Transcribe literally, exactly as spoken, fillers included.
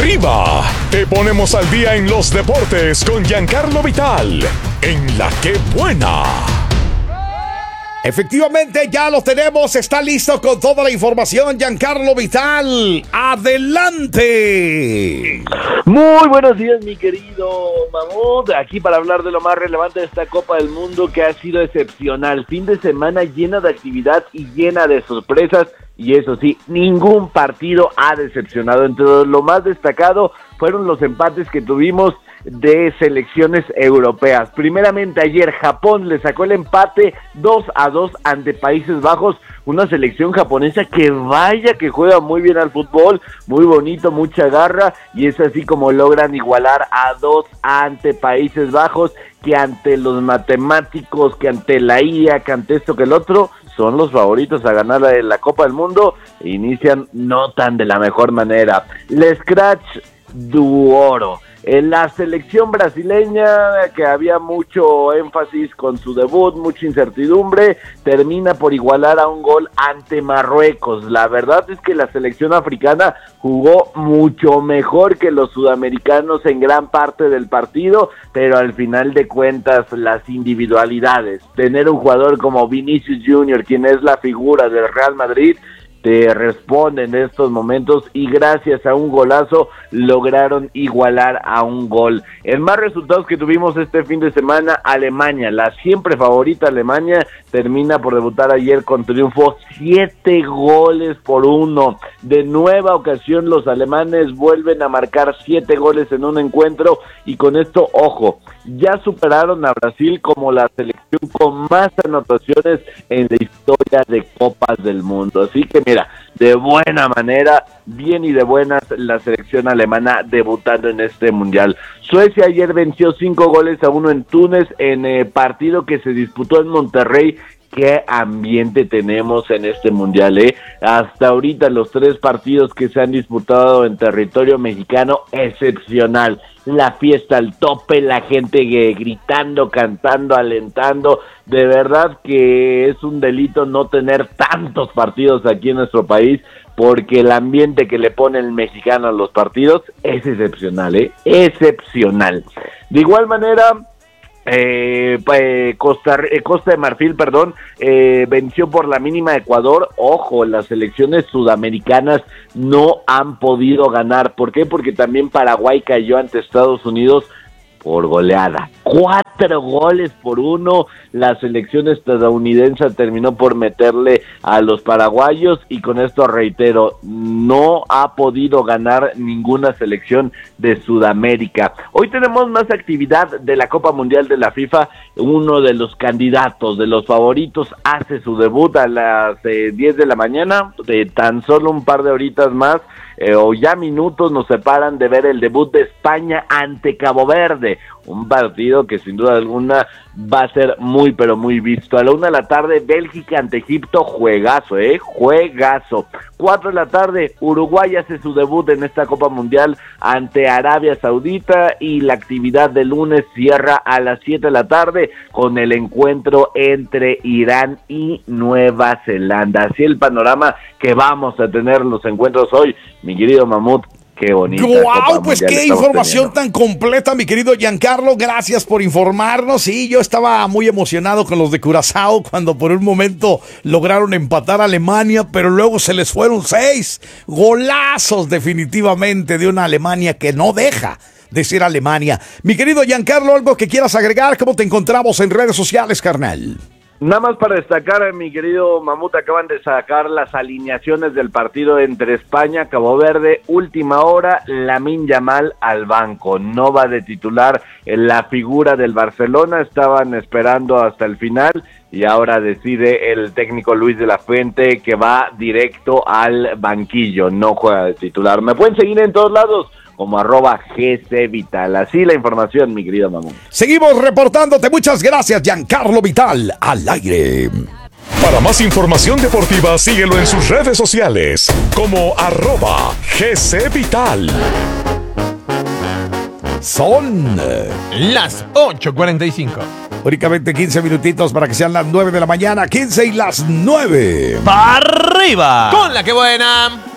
arriba! Te ponemos al día en los deportes con Giancarlo Vital, en La Que Buena. Efectivamente, ya lo tenemos, está listo con toda la información, Giancarlo Vital. ¡Adelante! Muy buenos días, mi querido Mamut, aquí para hablar de lo más relevante de esta Copa del Mundo que ha sido excepcional. Fin de semana llena de actividad y llena de sorpresas, y eso sí, ningún partido ha decepcionado. Entre lo más destacado fueron los empates que tuvimos de selecciones europeas. Primeramente ayer Japón le sacó el empate dos a dos ante Países Bajos, una selección japonesa que vaya que juega muy bien al fútbol, muy bonito, mucha garra, y es así como logran igualar a dos ante Países Bajos, que ante los matemáticos, que ante la I A, que ante esto que el otro, son los favoritos a ganar la, la Copa del Mundo, e inician no tan de la mejor manera. Le Scratch du Oro. En la selección brasileña, que había mucho énfasis con su debut, mucha incertidumbre, termina por igualar a un gol ante Marruecos. La verdad es que la selección africana jugó mucho mejor que los sudamericanos en gran parte del partido, pero al final de cuentas las individualidades, tener un jugador como Vinicius Junior, quien es la figura del Real Madrid, te responde en estos momentos, y gracias a un golazo lograron igualar a un gol. En más resultados que tuvimos este fin de semana, Alemania, la siempre favorita Alemania, termina por debutar ayer con triunfo, siete goles por uno. De nueva ocasión los alemanes vuelven a marcar siete goles en un encuentro, y con esto, ojo, ya superaron a Brasil como la selección con más anotaciones en la historia de Copas del Mundo. Así que mira, de buena manera, bien y de buenas, la selección alemana debutando en este mundial. Suecia ayer venció cinco goles a uno en Túnez, en eh, partido que se disputó en Monterrey. Qué ambiente tenemos en este mundial, ¿eh? Hasta ahorita los tres partidos que se han disputado en territorio mexicano, excepcional. La fiesta al tope, la gente eh, gritando, cantando, alentando. De verdad que es un delito no tener tantos partidos aquí en nuestro país, porque el ambiente que le pone el mexicano a los partidos es excepcional, ¿eh? Excepcional. De igual manera, Eh, eh, Costa, eh, Costa de Marfil, perdón, eh, venció por la mínima a Ecuador. Ojo, las selecciones sudamericanas no han podido ganar. ¿Por qué? Porque también Paraguay cayó ante Estados Unidos por goleada, cuatro goles por uno. La selección estadounidense terminó por meterle a los paraguayos, y con esto reitero, no ha podido ganar ninguna selección de Sudamérica. Hoy tenemos más actividad de la Copa Mundial de la FIFA. Uno de los candidatos, de los favoritos, hace su debut a las eh, diez de la mañana, de tan solo un par de horitas más, eh, o ya minutos nos separan de ver el debut de España ante Cabo Verde, un partido que sin duda alguna va a ser muy pero muy visto. A la una de la tarde, Bélgica ante Egipto, juegazo, eh, juegazo. Cuatro de la tarde, Uruguay hace su debut en esta Copa Mundial ante Arabia Saudita, y la actividad de lunes cierra a las siete de la tarde con el encuentro entre Irán y Nueva Zelanda. Así el panorama que vamos a tener los encuentros hoy, mi querido Mamut. Qué bonito. ¡Guau! Pues qué información tan completa, mi querido Giancarlo. Gracias por informarnos. Sí, yo estaba muy emocionado con los de Curazao cuando por un momento lograron empatar a Alemania, pero luego se les fueron seis golazos definitivamente de una Alemania que no deja de ser Alemania. Mi querido Giancarlo, ¿algo que quieras agregar? ¿Cómo te encontramos en redes sociales, carnal? Nada más para destacar, mi querido Mamut, acaban de sacar las alineaciones del partido entre España, Cabo Verde, última hora, Lamine Yamal al banco, no va de titular en la figura del Barcelona, estaban esperando hasta el final, y ahora decide el técnico Luis de la Fuente que va directo al banquillo, no juega de titular. Me pueden seguir en todos lados como arroba G C Vital. Así la información, mi querido Mamón. Seguimos reportándote. Muchas gracias, Giancarlo Vital, al aire. Para más información deportiva, síguelo en sus redes sociales como arroba G C Vital. Son las ocho cuarenta y cinco. Únicamente quince minutitos para que sean las nueve de la mañana. quince y las nueve. ¡Para arriba! Con La Que Buena.